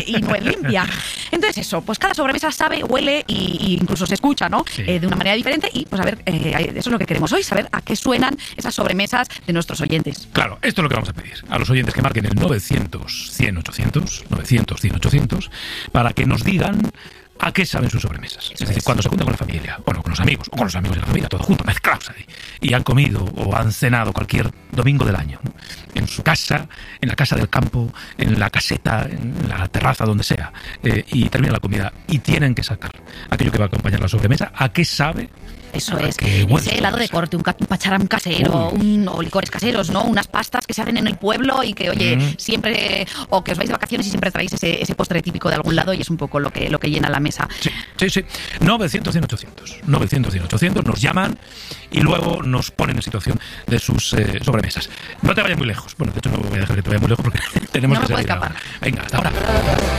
y no es limpia. Entonces eso, pues cada sobremesa sabe, huele y incluso se escucha, ¿no? Sí. De una manera diferente y pues a ver, eso es lo que queremos hoy, saber a qué suenan esas sobremesas de nuestros oyentes. Claro, esto es lo que vamos a pedir a los oyentes que marquen el 900-100-800, 900-100-800, para que nos digan a qué saben sus sobremesas. Es decir, cuando se juntan con la familia, bueno, con los amigos, o con los amigos de la familia, todos juntos, mezclados ahí, y han comido o han cenado cualquier domingo del año, ¿no? En su casa, en la casa del campo, en la caseta, en la terraza, donde sea, y termina la comida, y tienen que sacar aquello que va a acompañar la sobremesa, a qué sabe. Eso es, Qué buen ese helado de sobremesa. corte, un pacharán casero, o licores caseros, ¿no? Unas pastas que se hacen en el pueblo y que, oye, siempre, o que os vais de vacaciones y siempre traéis ese postre típico de algún lado y es un poco lo que llena la mesa. Sí. 900-100-800. 900-100-800 nos llaman y luego nos ponen en situación de sus sobremesas. No te vayas muy lejos. Bueno, de hecho no voy a dejar que te vayas muy lejos porque tenemos No me que puedo salir escapar. ahora. Venga, hasta ahora.